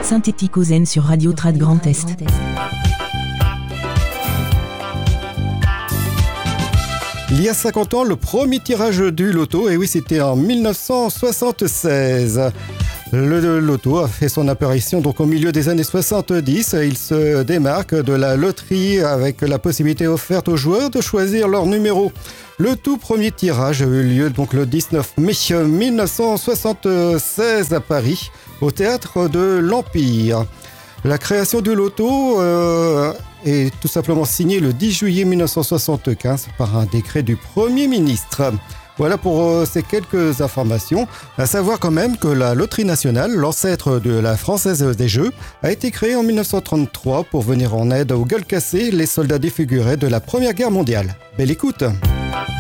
Synthétique-Ozen sur Radio Trad Grand Est. Il y a 50 ans, le premier tirage du loto, et oui, c'était en 1976. Le loto a fait son apparition donc au milieu des années 70. Il se démarque de la loterie avec la possibilité offerte aux joueurs de choisir leur numéro. Le tout premier tirage a eu lieu donc le 19 mai 1976 à Paris, au théâtre de l'Empire. La création du loto est tout simplement signée le 10 juillet 1975 par un décret du Premier ministre. Voilà pour ces quelques informations. À savoir quand même que la Loterie nationale, l'ancêtre de la Française des Jeux, a été créée en 1933 pour venir en aide aux gueules cassées, les soldats défigurés de la Première Guerre mondiale. Belle écoute!